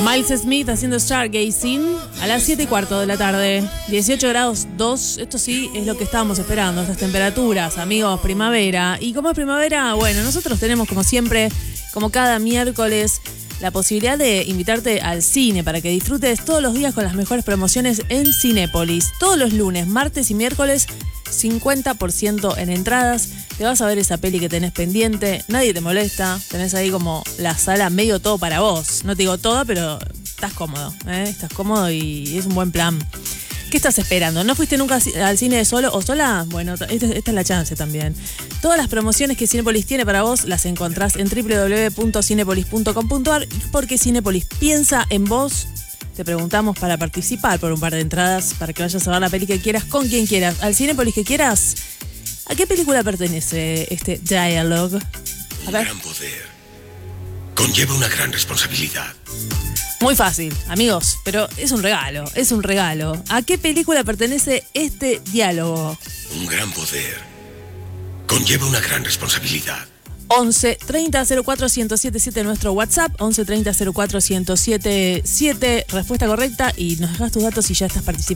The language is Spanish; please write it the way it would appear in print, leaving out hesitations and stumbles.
Miles Smith haciendo Stargazing a las 7:15 de la tarde. 18 grados 2. Esto sí es lo que estábamos esperando. Estas temperaturas, amigos, primavera. Y como es primavera, bueno, nosotros tenemos como siempre, como cada miércoles, la posibilidad de invitarte al cine para que disfrutes todos los días con las mejores promociones en Cinépolis. Todos los lunes, martes y miércoles, 50% en entradas. Te vas a ver esa peli que tenés pendiente, nadie te molesta, tenés ahí como la sala medio todo para vos. No te digo toda, pero estás cómodo, estás cómodo y es un buen plan. ¿Qué estás esperando? ¿No fuiste nunca al cine solo o sola? Bueno, esta es la chance también. Todas las promociones que Cinépolis tiene para vos las encontrás en www.cinepolis.com.ar, porque Cinépolis piensa en vos. Te preguntamos para participar por un par de entradas para que vayas a ver la peli que quieras con quien quieras. Al Cinépolis que quieras. ¿A qué película pertenece este diálogo? Un gran poder conlleva una gran responsabilidad. Muy fácil, amigos, pero es un regalo, es un regalo. ¿A qué película pertenece este diálogo? Un gran poder conlleva una gran responsabilidad. 11 30 04 1077 nuestro WhatsApp, 11 30 04 1077, respuesta correcta y nos dejas tus datos y ya estás participando.